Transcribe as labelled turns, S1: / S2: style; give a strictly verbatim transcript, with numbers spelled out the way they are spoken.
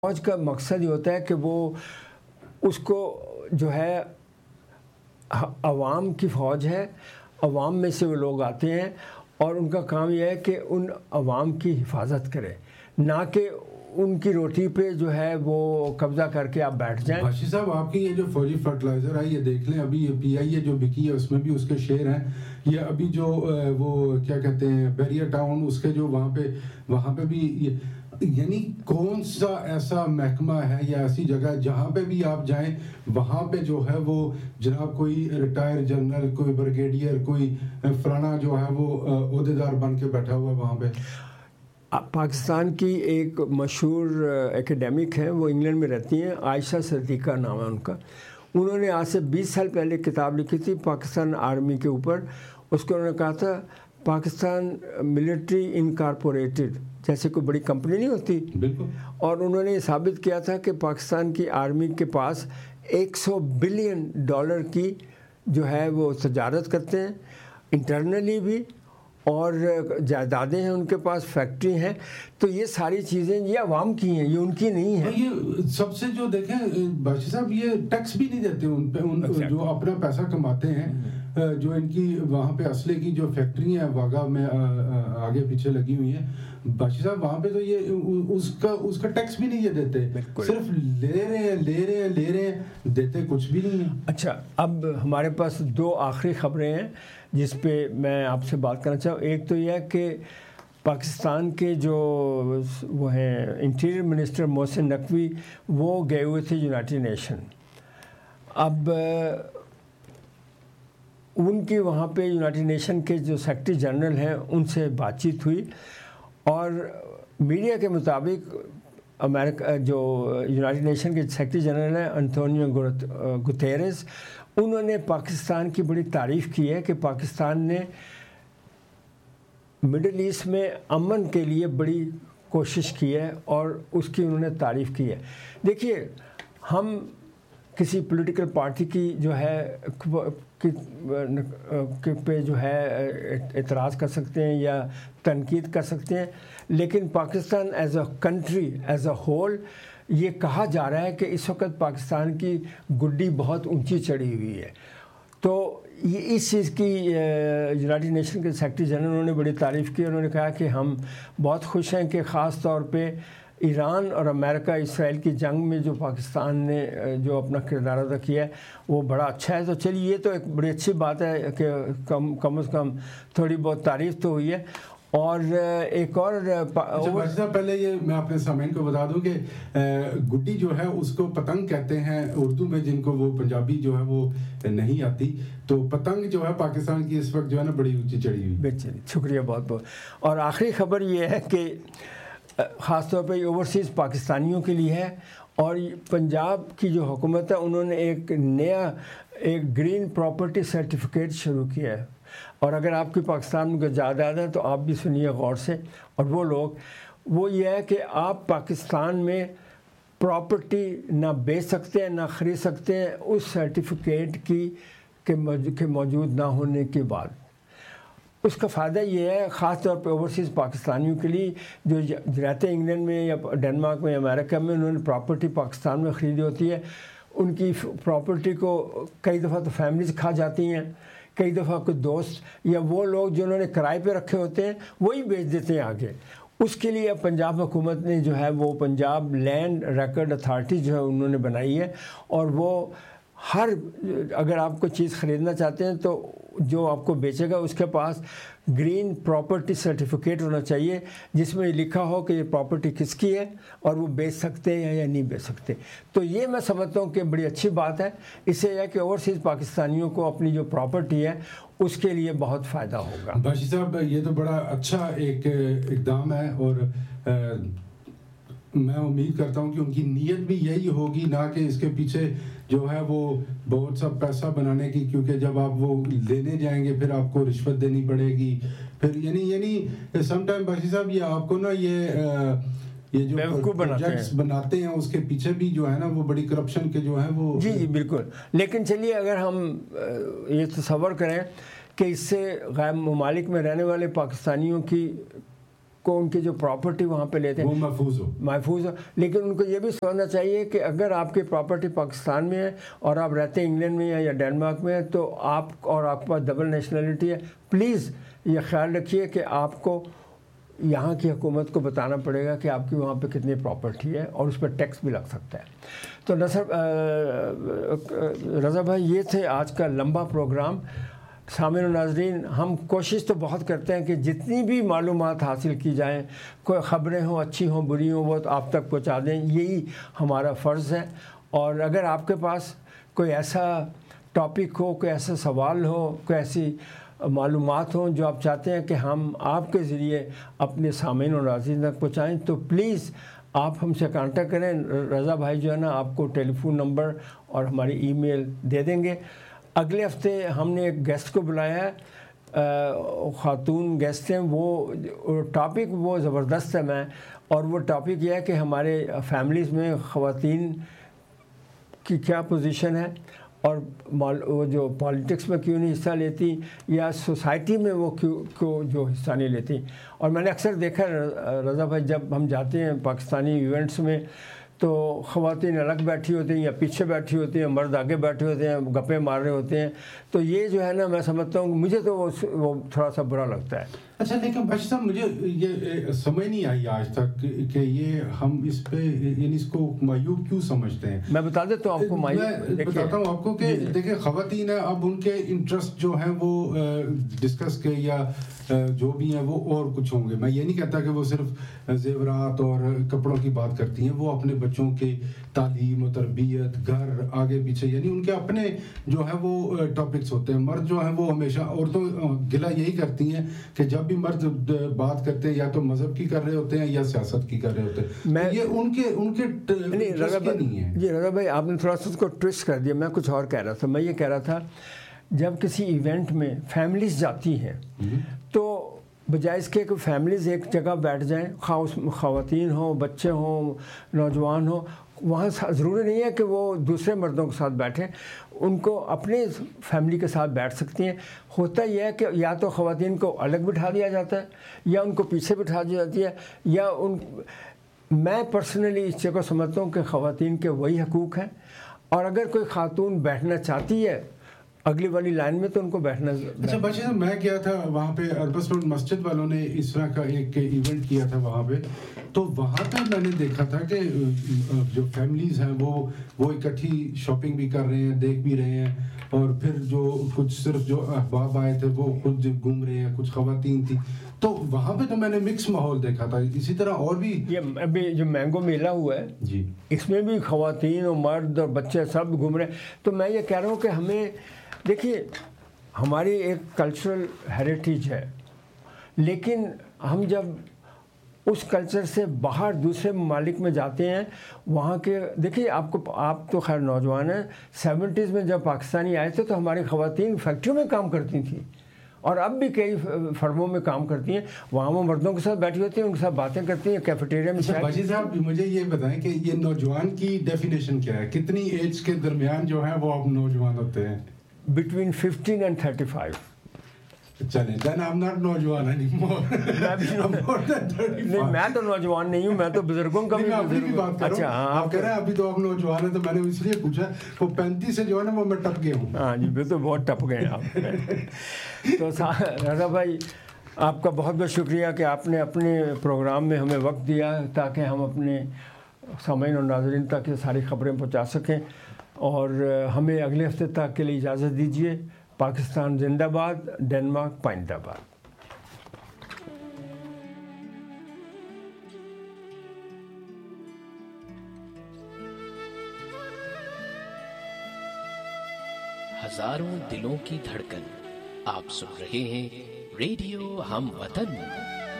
S1: فوج کا مقصد یہ ہوتا ہے کہ وہ اس کو جو ہے عوام کی فوج ہے، عوام میں سے وہ لوگ آتے ہیں اور ان کا کام یہ ہے کہ ان عوام کی حفاظت کرے، نہ کہ ان کی روٹی پہ جو ہے وہ قبضہ کر کے آپ بیٹھ جائیں۔
S2: باشی صاحب آپ کی یہ جو فوجی فرٹیلائزر ہے یہ دیکھ لیں، ابھی یہ پی آئی اے جو بکی ہے اس میں بھی اس کے شیئر ہیں، یہ ابھی جو وہ کیا کہتے ہیں بیریا ٹاؤن اس کے جو وہاں پہ وہاں پہ بھی، یعنی کون سا ایسا محکمہ ہے یا ایسی جگہ جہاں پہ بھی آپ جائیں وہاں پہ جو ہے وہ جناب کوئی ریٹائر جنرل، کوئی بریگیڈیئر، کوئی فلانا جو ہے وہ عہدیدار بن کے بیٹھا ہوا ہے وہاں پہ۔
S1: پاکستان کی ایک مشہور اکیڈیمک ہیں، وہ انگلینڈ میں رہتی ہیں، عائشہ صدیقہ نام ہے ان کا۔ انہوں نے آج سے بیس سال پہلے کتاب لکھی تھی پاکستان آرمی کے اوپر۔ اس کو انہوں نے کہا تھا پاکستان ملٹری انکارپوریٹڈ، جیسے کوئی بڑی کمپنی نہیں ہوتی،
S2: بالکل۔
S1: اور انہوں نے یہ ثابت کیا تھا کہ پاکستان کی آرمی کے پاس ایک سو بلین ڈالر کی جو ہے وہ تجارت کرتے ہیں، انٹرنلی بھی، اور جائیدادیں ہیں ان کے پاس، فیکٹری ہیں۔ تو یہ ساری چیزیں یہ عوام کی ہیں، یہ ان کی نہیں ہیں۔
S2: یہ سب سے جو دیکھیں باشی صاحب یہ ٹیکس بھی نہیں دیتے ان پہ، ان جو اپنا پیسہ کماتے ہیں، جو ان کی وہاں پہ اسلحے کی جو فیکٹری ہیں واگا میں آگے پیچھے لگی ہوئی ہیں باشی صاحب، وہاں پہ تو یہ اس کا اس کا ٹیکس بھی نہیں یہ دیتے، صرف لے رہے ہیں لے رہے ہیں لے رہے ہیں دیتے کچھ بھی نہیں ہے۔
S1: اچھا، اب ہمارے پاس دو آخری خبریں ہیں جس پہ میں آپ سے بات کرنا چاہوں۔ ایک تو یہ ہے کہ پاکستان کے جو وہ ہیں انٹیریئر منسٹر محسن نقوی، وہ گئے ہوئے تھے یونائٹڈ نیشن۔ اب ان کی وہاں پہ یونائٹڈ نیشن کے جو سیکرٹری جنرل ہیں ان سے بات چیت ہوئی، اور میڈیا کے مطابق امریکہ جو یونائٹڈ نیشن کے سیکرٹری جنرل ہیں انتونیو گوتیرس، انہوں نے پاکستان کی بڑی تعریف کی ہے کہ پاکستان نے مڈل ایسٹ میں امن کے لیے بڑی کوشش کی ہے، اور اس کی انہوں نے تعریف کی ہے۔ دیکھیے، ہم کسی پولیٹیکل پارٹی کی جو ہے پہ جو ہے اعتراض کر سکتے ہیں یا تنقید کر سکتے ہیں، لیکن Pakistan as a country, as a whole, یہ کہا جا رہا ہے کہ اس وقت پاکستان کی گڈی بہت اونچی چڑھی ہوئی ہے۔ تو یہ اس چیز کی یونائٹڈ نیشن کے سیکرٹری جنرل انہوں نے بڑی تعریف کی۔ انہوں نے کہا کہ ہم بہت خوش ہیں کہ خاص طور پہ ایران اور امریکہ اسرائیل کی جنگ میں جو پاکستان نے جو اپنا کردار ادا کیا ہے وہ بڑا اچھا ہے۔ تو چلیے، یہ تو ایک بڑی اچھی بات ہے کہ کم کم از کم تھوڑی بہت تعریف تو ہوئی ہے۔ اور ایک اور
S2: اچھا، پہلے یہ میں اپنے سامعین کو بتا دوں کہ گڈی جو ہے اس کو پتنگ کہتے ہیں اردو میں، جن کو وہ پنجابی جو ہے وہ نہیں آتی، تو پتنگ جو ہے پاکستان کی اس وقت جو ہے نا بڑی اونچی چڑھی ہوئی۔
S1: بہتر، شکریہ بہت بہت۔ اور آخری خبر یہ ہے کہ خاص طور پہ اوورسیز پاکستانیوں کے لیے ہے، اور پنجاب کی جو حکومت ہے انہوں نے ایک نیا ایک گرین پراپرٹی سرٹیفکیٹ شروع کیا ہے، اور اگر آپ کی پاکستان میں جائیداد ہے تو آپ بھی سنیے غور سے۔ اور وہ لوگ وہ یہ ہے کہ آپ پاکستان میں پراپرٹی نہ بیچ سکتے ہیں نہ خرید سکتے ہیں اس سرٹیفکیٹ کی کے موجود نہ ہونے کے بعد۔ اس کا فائدہ یہ ہے خاص طور پہ اوورسیز پاکستانیوں کے لیے جو رہتے ہیں انگلینڈ میں یا ڈنمارک میں یا امریکہ میں، انہوں نے پراپرٹی پاکستان میں خریدی ہوتی ہے، ان کی پراپرٹی کو کئی دفعہ تو فیملیز کھا جاتی ہیں، کئی دفعہ کوئی دوست یا وہ لوگ جنہوں نے کرائے پہ رکھے ہوتے ہیں وہی بیچ دیتے ہیں آگے۔ اس کے لیے اب پنجاب حکومت نے جو ہے وہ پنجاب لینڈ ریکارڈ اتھارٹی جو ہے انہوں نے بنائی ہے، اور وہ ہر اگر آپ کو چیز خریدنا چاہتے ہیں تو جو آپ کو بیچے گا اس کے پاس گرین پراپرٹی سرٹیفکیٹ ہونا چاہیے، جس میں لکھا ہو کہ یہ پراپرٹی کس کی ہے اور وہ بیچ سکتے ہیں یا نہیں بیچ سکتے۔ تو یہ میں سمجھتا ہوں کہ بڑی اچھی بات ہے، اس سے یہ کہ اوورسیز پاکستانیوں کو اپنی جو پراپرٹی ہے اس کے لیے بہت فائدہ ہوگا۔
S2: باشی صاحب، یہ تو بڑا اچھا ایک اقدام ہے، اور میں امید کرتا ہوں کہ ان کی نیت بھی یہی ہوگی، نہ کہ اس کے پیچھے جو ہے وہ بہت سا پیسہ بنانے کی، کیونکہ جب آپ وہ لینے جائیں گے پھر آپ کو رشوت دینی پڑے گی، پھر یعنی یعنی سم ٹائم باشی صاحب یہ آپ کو نا یہ یہ جو پروجیکٹس بناتے ہیں اس کے پیچھے بھی جو ہے نا وہ بڑی کرپشن کے جو ہیں وہ۔
S1: جی جی بالکل، لیکن چلیے اگر ہم یہ تصور کریں کہ اس سے غیر ممالک میں رہنے والے پاکستانیوں کی کو उनकी जो प्रॉपर्टी वहाँ पे लेते हैं
S2: वो महफूज हो
S1: महफूज हो, लेकिन उनको ये भी सोचना चाहिए कि अगर आपकी प्रॉपर्टी पाकिस्तान में है और आप रहते हैं इंग्लैंड में या डेनमार्क में है, तो आप और आपके पास डबल नेशनलिटी है, प्लीज़ ये ख्याल रखिए कि आपको यहाँ की हुकूमत को बताना पड़ेगा कि आपकी वहाँ पे कितनी प्रॉपर्टी है और उस पर टैक्स भी लग सकता है। तो नसर रज़ा भाई, ये थे आज का लंबा प्रोग्राम। सामिन और नाज़रीन, हम कोशिश तो बहुत करते हैं कि जितनी भी मालूमात हासिल की जाएं, कोई ख़बरें हों, अच्छी हों बुरी हों, वो तो आप तक पहुंचा दें, यही हमारा फ़र्ज़ है। और अगर आपके पास कोई ऐसा टॉपिक हो, कोई ऐसा सवाल हो, कोई ऐसी मालूमात हों जो आप चाहते हैं कि हम आपके ज़रिए अपने सामिन और नाज़रीन तक पहुँचाएँ, तो प्लीज़ आप हमसे कांटेक्ट करें। रज़ा भाई जो है ना, आपको टेलीफोन नंबर और हमारी ईमेल दे देंगे। अगले हफ्ते हमने एक गेस्ट को बुलाया है, ख़ातून गेस्ट हैं, वो टॉपिक वो ज़बरदस्त है। मैं और वो टॉपिक यह है कि हमारे फैमिलीज़ में ख़वातीन की क्या पोजीशन है और वो जो पॉलिटिक्स में क्यों नहीं हिस्सा लेती या सोसाइटी में वो क्यों क्यों जो हिस्सा नहीं लेती। और मैंने अक्सर देखा रज़ा भाई, जब हम जाते हैं पाकिस्तानी इवेंट्स में तो ख़वातीन अलग बैठी होती हैं या पीछे बैठी होती हैं, मर्द आगे बैठे होते हैं, गप्पे मार रहे होते हैं। तो ये जो है ना, मैं समझता हूँ, मुझे तो वो वो थोड़ा सा बुरा लगता है।
S2: अच्छा, लेकिन बख्श साहब, मुझे ये समझ नहीं आई आज तक कि ये हम इस पे यानी इसको मायूब क्यों समझते हैं।
S1: मैं बता देता हूँ आपको मायूब,
S2: मैं बताता हूँ आपको कि देखिए, ख़वातीन है, अब उनके इंटरेस्ट जो हैं वो डिस्कस के या जो भी हैं वो और कुछ होंगे। मैं ये नहीं कहता कि वो सिर्फ जेवरात और कपड़ों की बात करती हैं, वो अपने बच्चों के तालीम और तरबियत, घर, आगे पीछे, यानी उनके अपने जो है वो टॉपिक्स होते हैं। मर्द जो हैं वो हमेशा औरतों गिला यही करती हैं कि जब भी मर्द बात करते हैं या तो मजहब की कर रहे होते हैं या सियासत की कर रहे होते हैं। मैं तो ये उनके उनके
S1: नहीं, रज़ा भाई नहीं है जी। रज़ा भाई, आपने थोड़ा सा उसको ट्विस्ट कर दिया। मैं कुछ और कह रहा था। मैं ये कह रहा था, जब किसी इवेंट में फैमिलीज जाती हैं तो बजाय इसके कि फैमिलीज़ एक जगह बैठ जाएं, खा उसमें ख़वातीन हों, बच्चे हों, नौजवान हों, वहाँ ज़रूरी नहीं है कि वो दूसरे मर्दों के साथ बैठें, उनको अपने फैमिली के साथ बैठ सकती हैं। होता यह है कि या तो ख़वातीन को अलग बिठा दिया जाता है या उनको पीछे बिठा दी जाती है, या उन मैं पर्सनली इस चीज़ को समझता हूँ कि ख़वातीन के वही हकूक़ हैं, और अगर कोई खातून बैठना चाहती है अगली वाली लाइन में तो उनको बैठना।
S2: अच्छा बच्चे, मैं गया था वहाँ पे, अरबस रोड मस्जिद वालों ने इस तरह का एक इवेंट किया था वहाँ पे, तो वहाँ पे मैंने देखा था कि जो फैमिलीज हैं वो वो इकट्ठी शॉपिंग भी कर रहे हैं, देख भी रहे हैं, और फिर जो कुछ सिर्फ जो अहबाब आए थे वो खुद घूम रहे हैं, कुछ ख़वातीन थी। तो वहाँ पे तो मैंने मिक्स माहौल देखा था। इसी तरह और भी
S1: ये अभी जो मैंगो मेला हुआ है
S2: जी, इसमें
S1: भी ख़वातीन और मर्द और बच्चे सब घूम रहे हैं। तो मैं ये कह रहा हूँ कि हमें, देखिए, हमारी एक कल्चरल हेरिटेज है, लेकिन हम जब उस कल्चर से बाहर दूसरे ममालिक में जाते हैं, वहाँ के, देखिए आपको, आप तो खैर नौजवान हैं, सेवेंटीज़ में जब पाकिस्तानी आए थे तो हमारी ख़वातीन फैक्ट्रियों में काम करती थी और अब भी कई फर्मों में काम करती हैं। वहाँ वो मर्दों के साथ बैठी होती हैं, उनके साथ बातें करती हैं कैफेटेरिया में।
S2: बाजी साहब, मुझे ये बताएं कि ये नौजवान की डेफिनेशन क्या है? कितनी एज के दरमियान जो है वो अब नौजवान होते हैं?
S1: Between fifteen and thirty-five.
S2: चलें, then I'm not नौजवान anymore.
S1: मैं भी नहीं, मैं तो नौजवान नहीं हूँ, मैं तो बुजुर्गों का भी
S2: बात कर रहा हूँ। आप कह रहे हैं अभी तो आप नौजवान हैं, तो मैंने इसलिए पूछा। वो पैंतीस से जो है ना वो मैं टप गया हूँ।
S1: हाँ जी, मैं तो बहुत टप गए आप। तो रज़ा भाई, आपका बहुत बहुत शुक्रिया कि आपने अपने प्रोग्राम में हमें वक्त दिया ताकि हम अपने सामीन और नाज़रीन तक ये सारी खबरें पहुँचा सकें, और हमें अगले हफ्ते तक के लिए इजाज़त दीजिए। पाकिस्तान जिंदाबाद, डेनमार्क पाइंदाबाद।
S3: हजारों दिलों की धड़कन, आप सुन रहे हैं रेडियो हम वतन।